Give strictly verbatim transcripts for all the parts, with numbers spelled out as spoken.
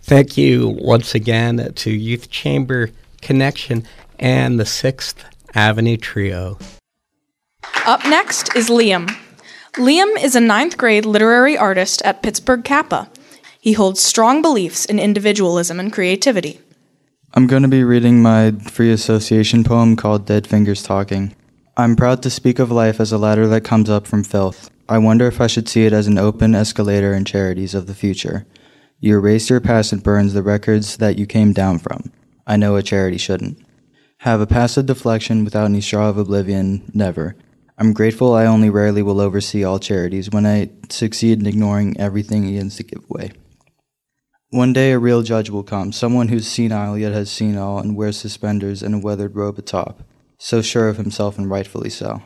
Thank you once again to Youth Chamber Connection and the Sixth Avenue Trio. Up next is Liam. Liam is a ninth grade literary artist at Pittsburgh Kappa. He holds strong beliefs in individualism and creativity. I'm going to be reading my free association poem called Dead Fingers Talking. I'm proud to speak of life as a ladder that comes up from filth. I wonder if I should see it as an open escalator in charities of the future. You erase your past and burns the records that you came down from. I know a charity shouldn't. Have a passive deflection without any straw of oblivion, never. I'm grateful I only rarely will oversee all charities when I succeed in ignoring everything he has to give away. One day a real judge will come, someone who's senile yet has seen all and wears suspenders and a weathered robe atop, so sure of himself and rightfully so.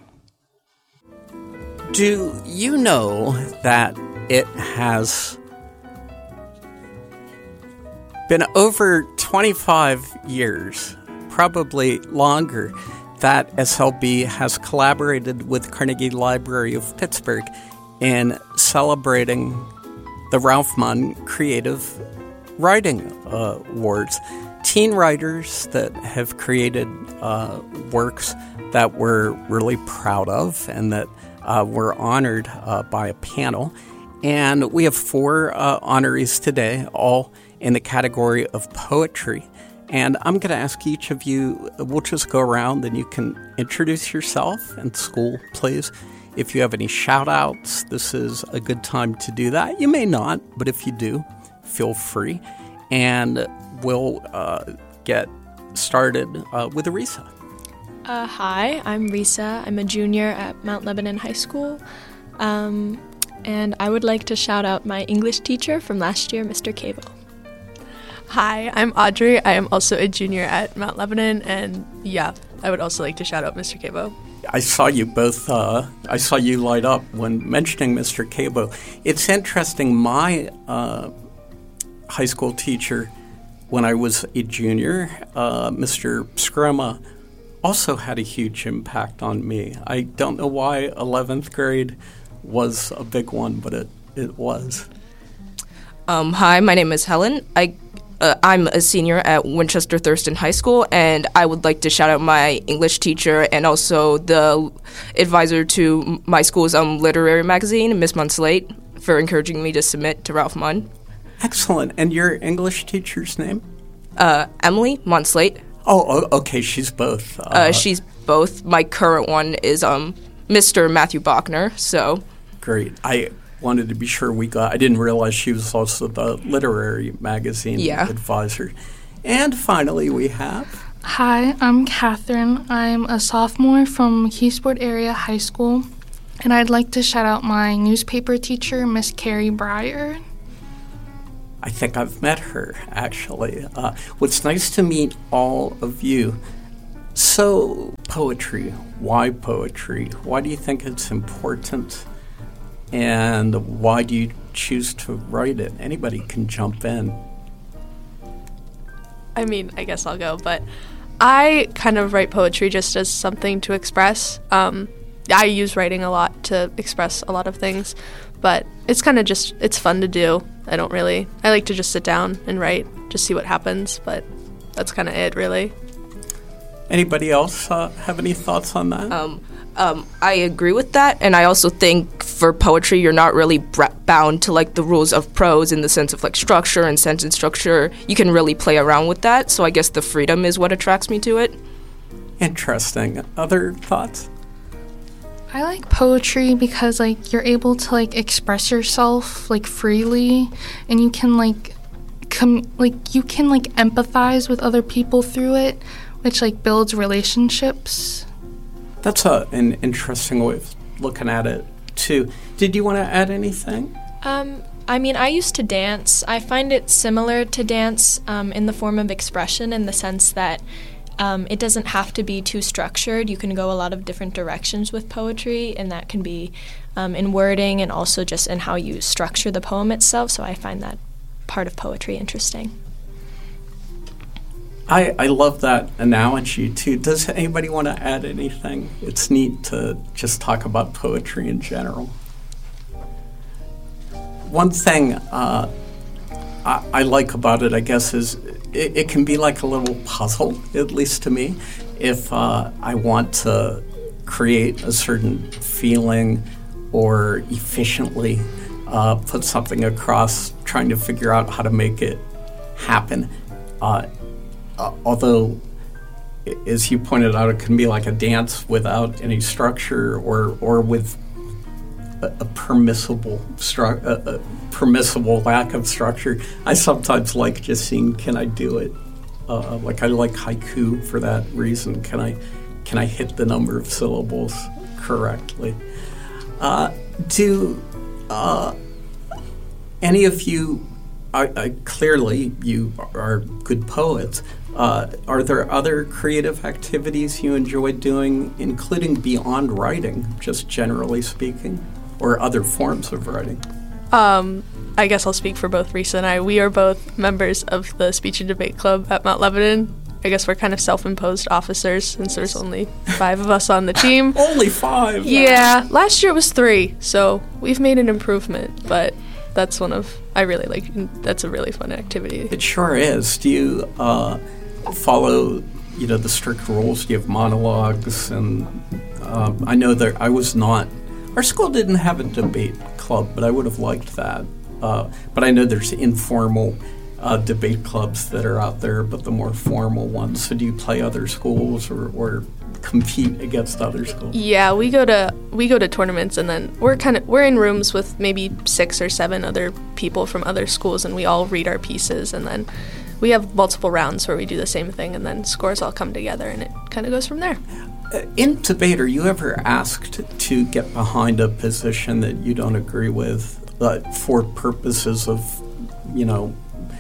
Do you know that it has been over twenty-five years, probably longer, that S L B has collaborated with Carnegie Library of Pittsburgh in celebrating the Ralph Munn Creative Writing uh, Awards. Teen writers that have created uh, works that we're really proud of and that uh, were honored uh, by a panel. And we have four uh, honorees today, all in the category of poetry. And I'm going to ask each of you, we'll just go around and you can introduce yourself and school, please. If you have any shout-outs, this is a good time to do that. You may not, but if you do, feel free. And we'll uh, get started uh, with Arisa. Uh, hi, I'm Risa. I'm a junior at Mount Lebanon High School. Um, and I would like to shout out my English teacher from last year, Mister Cabo. Hi, I'm Audrey. I am also a junior at Mount Lebanon, and yeah, I would also like to shout out Mister Cabo. I saw you both, uh, I saw you light up when mentioning Mister Cabo. It's interesting, my uh, high school teacher, when I was a junior, uh, Mister Screma, also had a huge impact on me. I don't know why eleventh grade was a big one, but it, it was. Um, hi, my name is Helen. I Uh, I'm a senior at Winchester Thurston High School, and I would like to shout out my English teacher and also the advisor to my school's um, literary magazine, Miss Monslate, for encouraging me to submit to Ralph Munn. Excellent. And your English teacher's name? Uh, Emily Monslate. Oh, oh, okay. She's both. Uh, uh, she's both. My current one is um, Mister Matthew Bachner, so. Great. I wanted to be sure we got, I didn't realize she was also the literary magazine yeah. advisor. And finally we have... Hi, I'm Catherine. I'm a sophomore from Keysport Area High School, and I'd like to shout out my newspaper teacher, Miss Carrie Breyer. I think I've met her, actually. Uh, what's nice to meet all of you. So, poetry. Why poetry? Why do you think it's important? And why do you choose to write it? Anybody can jump in. I mean, I guess I'll go, but I kind of write poetry just as something to express. Um, I use writing a lot to express a lot of things, but it's kind of just, it's fun to do. I don't really, I like to just sit down and write, just see what happens, but that's kind of it, really. Anybody else uh, have any thoughts on that? Um, um, I agree with that, and I also think for poetry, you're not really br- bound to like the rules of prose in the sense of like structure and sentence structure. You can really play around with that, so I guess the freedom is what attracts me to it. Interesting. Other thoughts? I like poetry because like you're able to like express yourself like freely, and you can like com- like you can like empathize with other people through it, which like builds relationships. That's a, an interesting way of looking at it, too. Did you want to add anything? Um, I mean, I used to dance. I find it similar to dance um, in the form of expression in the sense that um, it doesn't have to be too structured. You can go a lot of different directions with poetry, and that can be um, in wording and also just in how you structure the poem itself. So I find that part of poetry interesting. I, I love that analogy, too. Does anybody want to add anything? It's neat to just talk about poetry in general. One thing uh, I, I like about it, I guess, is it, it can be like a little puzzle, at least to me. If uh, I want to create a certain feeling or efficiently uh, put something across, trying to figure out how to make it happen. Uh, uh, although, as you pointed out, it can be like a dance without any structure, or or with a, a permissible stru- a, a permissible lack of structure. I sometimes like just seeing, can I do it? Uh, like I like haiku for that reason. Can I can I hit the number of syllables correctly? Uh, do uh, any of you? I, I, clearly, you are good poets. Uh, are there other creative activities you enjoy doing, including beyond writing, just generally speaking, or other forms of writing? Um, I guess I'll speak for both Risa and I. We are both members of the Speech and Debate Club at Mount Lebanon. I guess we're kind of self-imposed officers since there's only five of us on the team. Only five? Yeah. Last year it was three, so we've made an improvement, but that's one of, I really like, that's a really fun activity. It sure is. Do you uh, follow, you know, the strict rules? Do you have monologues? And um, I know that I was not, our school didn't have a debate club, but I would have liked that. Uh, but I know there's informal uh, debate clubs that are out there, but the more formal ones. So do you play other schools or, or compete against other schools? Yeah, we go to we go to tournaments, and then we're kind of we're in rooms with maybe six or seven other people from other schools, and we all read our pieces, and then we have multiple rounds where we do the same thing, and then scores all come together, and it kind of goes from there. Uh, in debate, are you ever asked to get behind a position that you don't agree with uh, for purposes of, you know,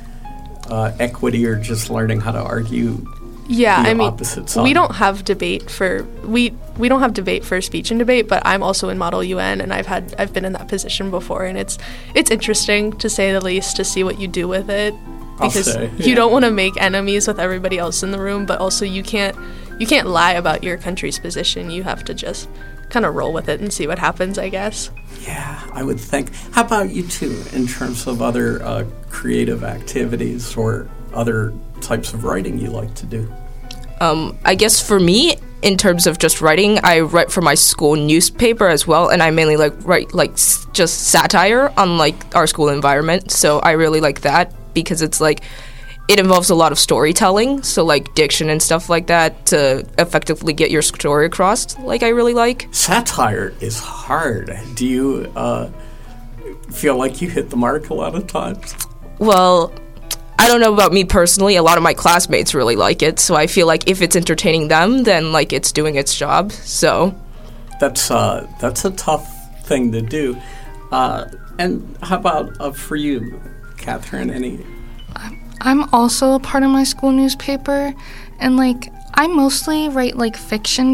uh, equity or just learning how to argue? Yeah, the I mean, opposite side? we don't have debate for we we don't have debate for speech and debate, but I'm also in Model U N, and I've had I've been in that position before, and it's it's interesting to say the least to see what you do with it, because I'll say, yeah. you don't want to make enemies with everybody else in the room, but also you can't you can't lie about your country's position. You have to just kind of roll with it and see what happens, I guess. Yeah, I would think. How about you two, in terms of other uh, creative activities or other types of writing you like to do? Um, I guess for me, in terms of just writing, I write for my school newspaper as well, and I mainly like write like s- just satire on like our school environment. So I really like that because it's like it involves a lot of storytelling, so like diction and stuff like that to effectively get your story across. Like I really like satire is hard. Do you uh, feel like you hit the mark a lot of times? Well, I don't know about me personally. A lot of my classmates really like it, so I feel like if it's entertaining them, then like it's doing its job. So that's uh, that's a tough thing to do. Uh, and how about uh, for you, Catherine? Any? I'm also a part of my school newspaper, and like I mostly write like fiction